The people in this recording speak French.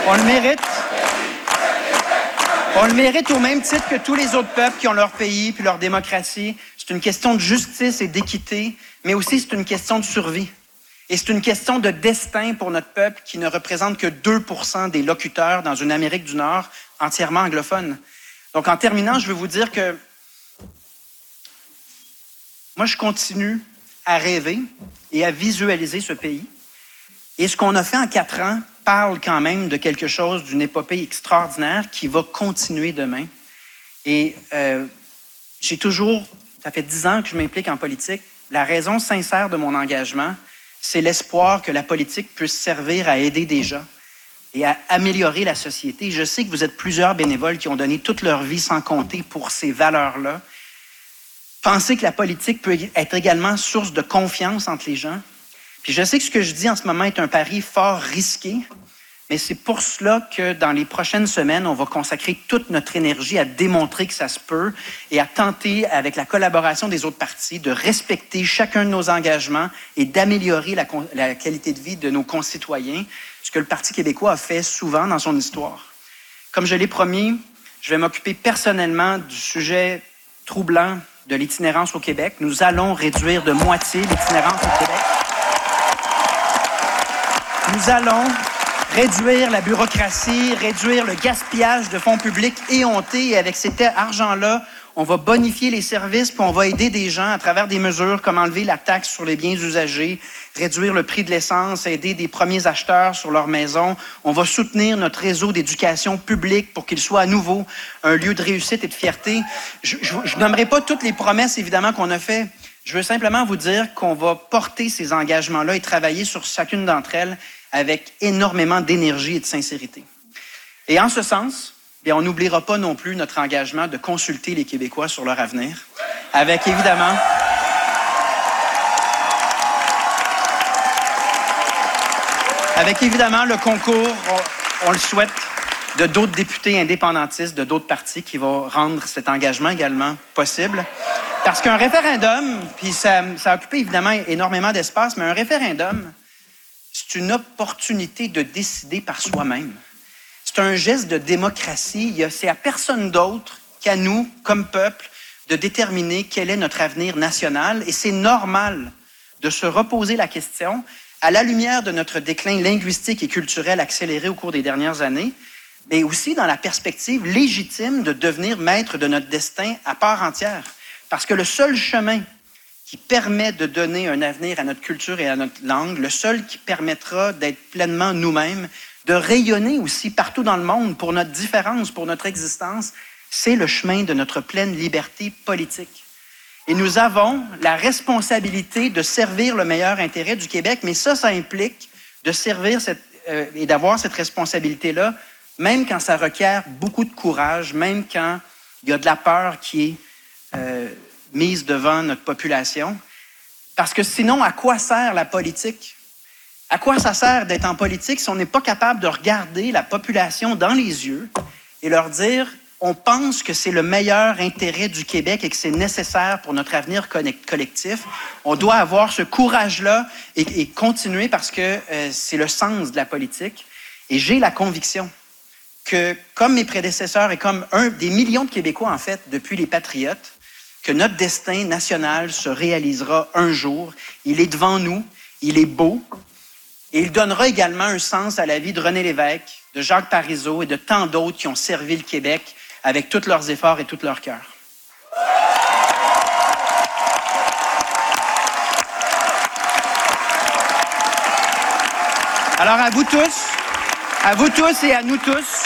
On le mérite. On le mérite au même titre que tous les autres peuples qui ont leur pays puis leur démocratie. C'est une question de justice et d'équité, mais aussi c'est une question de survie. Et c'est une question de destin pour notre peuple qui ne représente que 2% des locuteurs dans une Amérique du Nord entièrement anglophone. Donc, en terminant, je veux vous dire que moi, je continue à rêver et à visualiser ce pays. Et ce qu'on a fait en 4 ans parle quand même de quelque chose, d'une épopée extraordinaire qui va continuer demain. Et ça fait 10 ans que je m'implique en politique. La raison sincère de mon engagement, c'est l'espoir que la politique puisse servir à aider des gens et à améliorer la société. Je sais que vous êtes plusieurs bénévoles qui ont donné toute leur vie sans compter pour ces valeurs-là. Pensez que la politique peut être également source de confiance entre les gens. Puis je sais que ce que je dis en ce moment est un pari fort risqué, mais c'est pour cela que dans les prochaines semaines, on va consacrer toute notre énergie à démontrer que ça se peut et à tenter, avec la collaboration des autres partis, de respecter chacun de nos engagements et d'améliorer la qualité de vie de nos concitoyens, ce que le Parti québécois a fait souvent dans son histoire. Comme je l'ai promis, je vais m'occuper personnellement du sujet troublant de l'itinérance au Québec. Nous allons réduire de moitié l'itinérance au Québec. Nous allons réduire la bureaucratie, réduire le gaspillage de fonds publics éhontés. Et avec cet argent-là, on va bonifier les services puis on va aider des gens à travers des mesures comme enlever la taxe sur les biens usagés, réduire le prix de l'essence, aider des premiers acheteurs sur leur maison. On va soutenir notre réseau d'éducation publique pour qu'il soit à nouveau un lieu de réussite et de fierté. Je nommerai pas toutes les promesses, évidemment, qu'on a fait. Je veux simplement vous dire qu'on va porter ces engagements-là et travailler sur chacune d'entre elles avec énormément d'énergie et de sincérité. Et en ce sens, bien, on n'oubliera pas non plus notre engagement de consulter les Québécois sur leur avenir, avec évidemment le concours, on le souhaite, de d'autres députés indépendantistes, de d'autres partis qui vont rendre cet engagement également possible. Parce qu'un référendum, puis ça a occupé évidemment énormément d'espace, mais un référendum, c'est une opportunité de décider par soi-même. C'est un geste de démocratie. C'est à personne d'autre qu'à nous, comme peuple, de déterminer quel est notre avenir national. Et c'est normal de se reposer la question, à la lumière de notre déclin linguistique et culturel accéléré au cours des dernières années, mais aussi dans la perspective légitime de devenir maître de notre destin à part entière. Parce que le seul chemin qui permet de donner un avenir à notre culture et à notre langue, le seul qui permettra d'être pleinement nous-mêmes, de rayonner aussi partout dans le monde pour notre différence, pour notre existence, c'est le chemin de notre pleine liberté politique. Et nous avons la responsabilité de servir le meilleur intérêt du Québec, mais ça implique de servir et d'avoir cette responsabilité-là, même quand ça requiert beaucoup de courage, même quand il y a de la peur qui est mise devant notre population. Parce que sinon, à quoi sert la politique? À quoi ça sert d'être en politique si on n'est pas capable de regarder la population dans les yeux et leur dire « on pense que c'est le meilleur intérêt du Québec et que c'est nécessaire pour notre avenir collectif ». On doit avoir ce courage-là et continuer parce que c'est le sens de la politique. Et j'ai la conviction que, comme mes prédécesseurs et comme des millions de Québécois, en fait, depuis les Patriotes, que notre destin national se réalisera un jour. Il est devant nous, il est beau, et il donnera également un sens à la vie de René Lévesque, de Jacques Parizeau et de tant d'autres qui ont servi le Québec avec tous leurs efforts et tout leur cœur. Alors à vous tous et à nous tous,